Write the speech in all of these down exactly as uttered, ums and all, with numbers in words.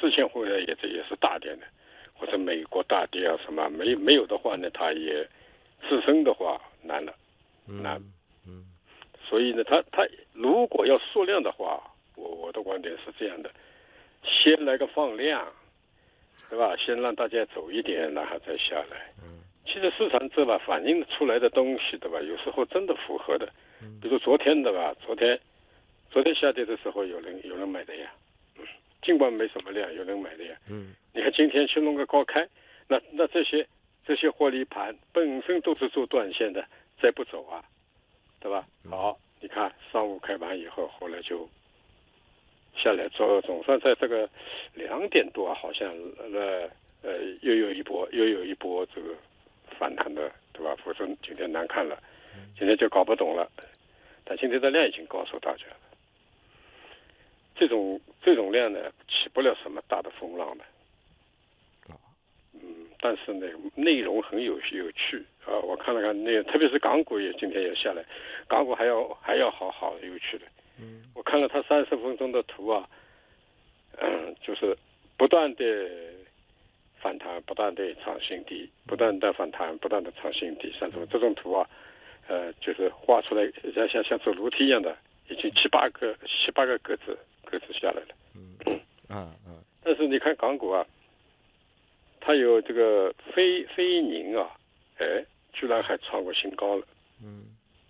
四千户呢也这也是大跌的，或者美国大跌啊什么，没没有的话呢，它也自身的话难了，难。 嗯嗯， 所以呢，它它如果要缩量的话，我我的观点是这样的，先来个放量，对吧？先让大家走一点，然后再下来。 嗯， 其实市场这吧反映出来的东西，对吧？有时候真的符合的。比如昨天的吧，昨天昨天下跌的时候，有人有人买的呀，嗯，尽管没什么量，有人买的呀。 嗯， 你看今天去弄个高开，那那这些这些获利盘本身都是做短线的，再不走啊，对吧？好，你看上午开盘以后，后来就下来，总总算在这个两点多啊，好像呃呃又有一波又有一波这个反弹的，对吧？否则今天难看了，今天就搞不懂了。但今天的量已经告诉大家了，这种这种量呢，起不了什么大的风浪的。嗯，但是呢，内容很有有趣啊！我看了看那，特别是港股也今天也下来，港股还要还要好好有趣的。 嗯， 我看了它三十分钟的图啊，嗯，就是不断的反弹，不断的创新低，不断的反弹，不断的创新低。像这种这种图啊，呃，就是画出来像像像走楼梯一样的，已经七八个七八个格子格子下来了。 嗯啊啊， 但是你看港股啊，它有这个非非宁啊，哎，居然还创过新高了。 嗯，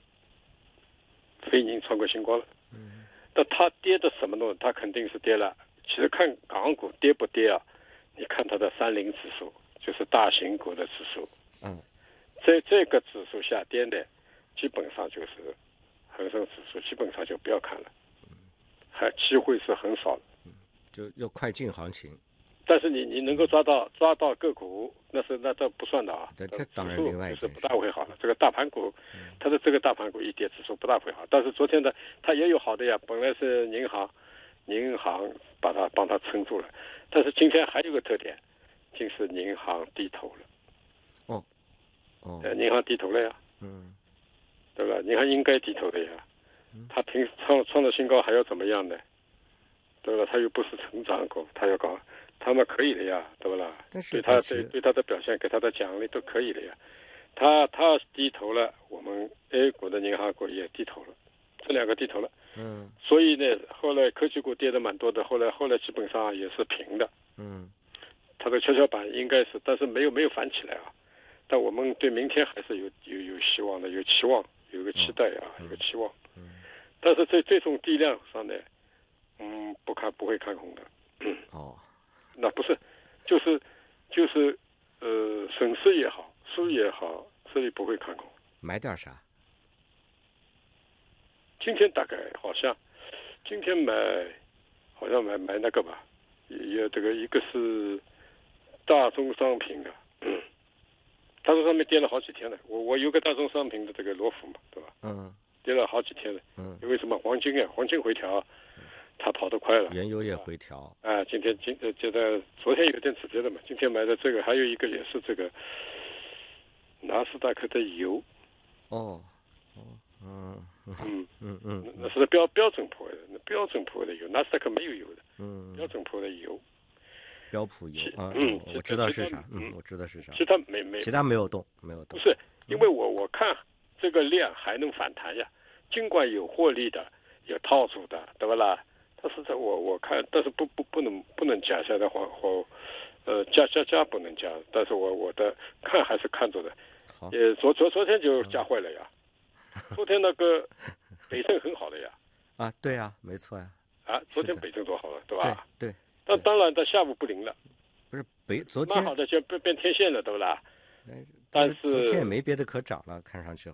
非宁创过新高了。 嗯， 那它跌的什么呢？它肯定是跌了。其实看港股跌不跌啊？你看它的三零指数，就是大型股的指数。 嗯， 在这个指数下跌的，基本上就是恒生指数，基本上就不要看了，还机会是很少的。 就要快进行情。 但是你你能够抓到抓到个股，那是那这不算的啊。 这这当然另外一是不件事。 大会好了。这个大盘股，它的这个大盘股一跌，指数不大会好。但是昨天的它也有好的呀，本来是银行，银行把它帮它撑住了。但是今天还有个特点，竟是银行低头了。 哦哦， 呃，银行低头了呀， 嗯， 对吧？银行应该低头的呀。它平创创了新高还要怎么样呢？对吧？它又不是成长股，它要搞。他们可以的呀，对不啦？ 但是对他对对他的表现，给他的奖励都可以的呀。他他低头了，我们 A 股的银行股也低头了，这两个低头了。 嗯， 所以呢，后来科技股跌的蛮多的，后来后来基本上也是平的。 嗯， 它的跷跷板应该是，但是没有没有翻起来啊。但我们对明天还是有有有希望的，有期望，有个期待啊，有个期望。 嗯， 但是在这种低量上呢，嗯，不看不会看空的。 哦。 那不是，就是就是，呃，损失也好，输也好，这里不会看空。 买点啥？ 今天大概好像，今天买，好像买买那个吧，也这个一个是大宗商品的，嗯，大宗商品跌了好几天了。我我有个大宗商品的这个罗浮嘛，对吧？ 嗯， 跌了好几天了。 嗯， 因为什么？黄金啊，黄金回调。它跑得快了， 原油也回调啊！今天今呃，觉得昨天有点止跌的嘛，今天买的这个还有一个也是这个纳斯达克的油。 哦，哦，嗯嗯嗯嗯， 那是标标准普尔的，那标准普尔的油，纳斯达克没有油的。 嗯， 标准普尔的油， 标普油啊， 嗯， 我知道是啥，嗯，我知道是啥。 其他没没， 其他没有动，没有动。 不是，因为我我看这个量还能反弹呀，尽管有获利的，有套住的，对吧啦？但是在我我看，但是不不不能不能加下的话，或呃加加加不能加，但是我我的看还是看着的。 好， 也昨昨昨天就加坏了呀，昨天那个北证很好的呀。 啊，对呀，没错呀。 啊，昨天北证多好了，对吧？ 对对。 但当然，到下午不灵了。 不是北昨天蛮好的，就变变天线了，对不啦？ 但是昨天也是没别的可涨了，看上去。